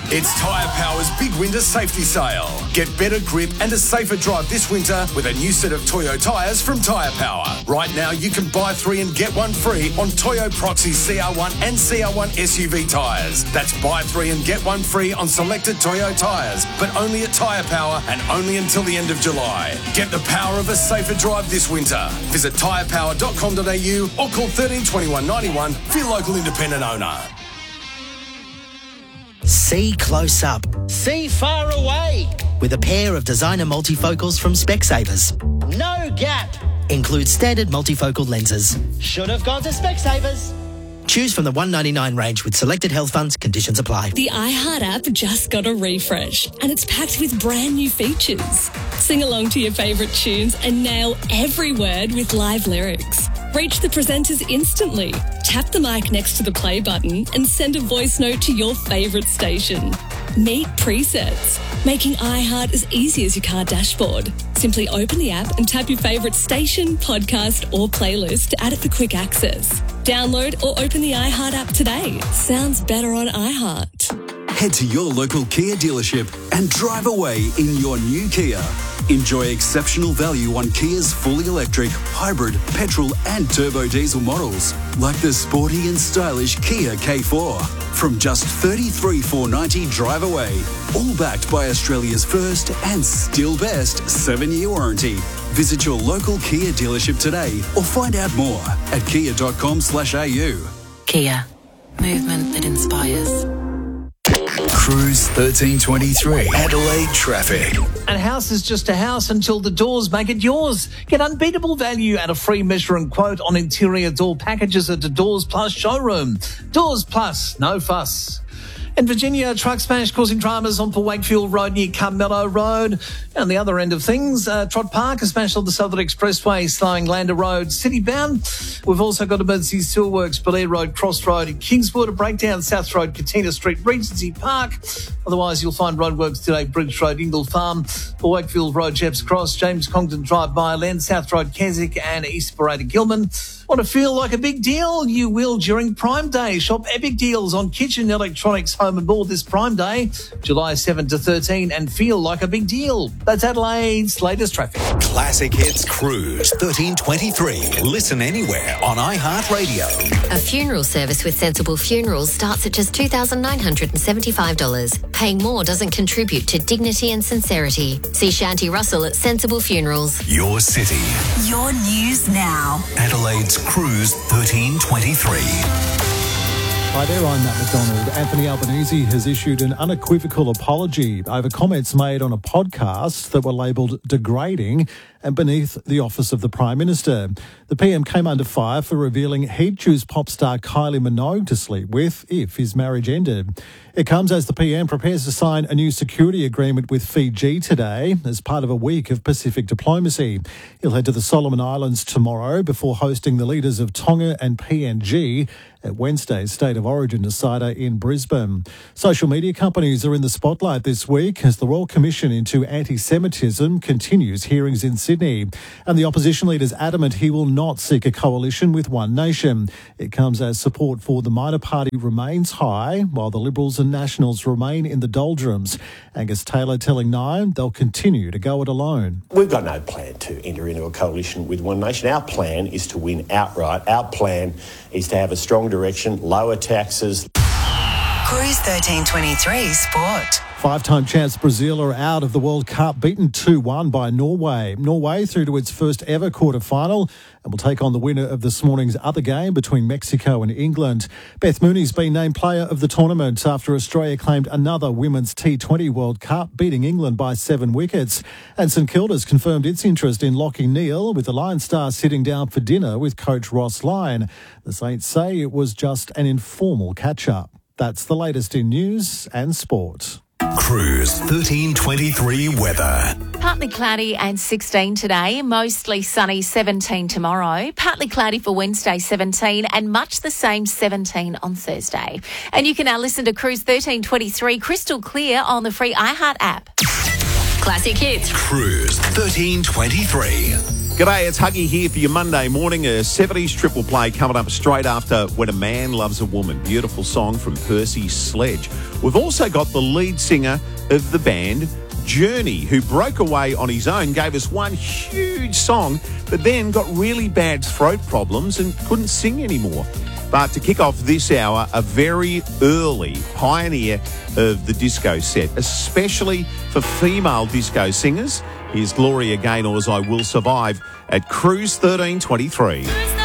It's Tyre Power's big winter safety sale. Get better grip and a safer drive this winter with a new set of Toyo tyres from Tyre Power. Right now, you can buy 3 and get 1 free on Toyo Proxy CR1 and CR1 SUV tyres. That's buy 3 and get 1 free on selected Toyo tyres, but only at Tyre Power and only until the end of July. Get the power of a safer drive this winter. Visit tyrepower.com.au or call 13 21 91 for your local independent owner. See close up. See far away. With a pair of designer multifocals from Specsavers. No gap. Includes standard multifocal lenses. Should have gone to Specsavers. Choose from the $199 range with selected health funds. Conditions apply. The iHeart app just got a refresh and it's packed with brand new features. Sing along to your favourite tunes and nail every word with live lyrics. Reach the presenters instantly. Tap the mic next to the play button and send a voice note to your favourite station. Meet presets, making iHeart as easy as your car dashboard. Simply open the app and tap your favourite station, podcast or playlist to add it for quick access. Download or open the iHeart app today. Sounds better on iHeart. Head to your local Kia dealership and drive away in your new Kia. Enjoy exceptional value on Kia's fully electric, hybrid, petrol and turbo diesel models, like the sporty and stylish Kia K4. From just $33,490 drive away, all backed by Australia's first and still best 7-year warranty. Visit your local Kia dealership today or find out more at kia.com/au. Kia. Movement that inspires. Cruise 1323. Adelaide traffic. And house is just a house until the doors make it yours. Get unbeatable value at a free measure and quote on interior door packages at the Doors Plus showroom. Doors Plus, no fuss. In Virginia, a truck smash causing dramas on Port Wakefield Road near Carmelo Road. And the other end of things, Trott Park, a smash on the Southern Expressway, slowing Lander Road city-bound. We've also got emergency steelworks, Belair Road, Cross Road in Kingswood, a breakdown South Road, Katina Street, Regency Park. Otherwise, you'll find roadworks today, Bridge Road, Ingle Farm, Port Wakefield Road, Jepps Cross, James Congdon Drive, Byland, South Road, Keswick and East Parade Gilman. Want to feel like a big deal? You will during Prime Day. Shop epic deals on kitchen, electronics, home and more this Prime Day, July 7 to 13, and feel like a big deal. That's Adelaide's latest traffic. Classic Hits Cruise 1323. Listen anywhere on iHeartRadio. A funeral service with Sensible Funerals starts at just $2,975. Paying more doesn't contribute to dignity and sincerity. See Shanti Russell at Sensible Funerals. Your city. Your news now. Adelaide's Cruise 1323. Hi there, I'm Matt McDonald. Anthony Albanese has issued an unequivocal apology over comments made on a podcast that were labelled degrading and beneath the office of the Prime Minister. The PM came under fire for revealing he'd choose pop star Kylie Minogue to sleep with if his marriage ended. It comes as the PM prepares to sign a new security agreement with Fiji today as part of a week of Pacific diplomacy. He'll head to the Solomon Islands tomorrow before hosting the leaders of Tonga and PNG at Wednesday's State of Origin decider in Brisbane. Social media companies are in the spotlight this week as the Royal Commission into Anti-Semitism continues hearings in Sydney. And the opposition leader is adamant he will not seek a coalition with One Nation. It comes as support for the minor party remains high, while the Liberals and Nationals remain in the doldrums. Angus Taylor telling Nine they'll continue to go it alone. We've got no plan to enter into a coalition with One Nation. Our plan is to win outright. Our plan is to have a strong direction, lower taxes. Cruise 1323 Sport. Five-time champs Brazil are out of the World Cup, beaten 2-1 by Norway. Norway through to its first ever quarter-final and will take on the winner of this morning's other game between Mexico and England. Beth Mooney's been named player of the tournament after Australia claimed another Women's T20 World Cup, beating England by 7 wickets. And St Kilda's confirmed its interest in Lachie Neale, with the Lion Star sitting down for dinner with coach Ross Lyon. The Saints say it was just an informal catch-up. That's the latest in news and sport. Cruise 1323 weather. Partly cloudy and 16 today, mostly sunny 17 tomorrow, partly cloudy for Wednesday 17 and much the same 17 on Thursday. And you can now listen to Cruise 1323 crystal clear on the free iHeart app. Classic Hits. Cruise 1323. G'day, it's Huggy here for your Monday morning. A 70s triple play coming up straight after When a Man Loves a Woman. Beautiful song from Percy Sledge. We've also got the lead singer of the band, Journey, who broke away on his own, gave us one huge song, but then got really bad throat problems and couldn't sing anymore. But to kick off this hour, a very early pioneer of the disco set, especially for female disco singers. Here's Gloria Gaynor's I Will Survive at Cruise 1323.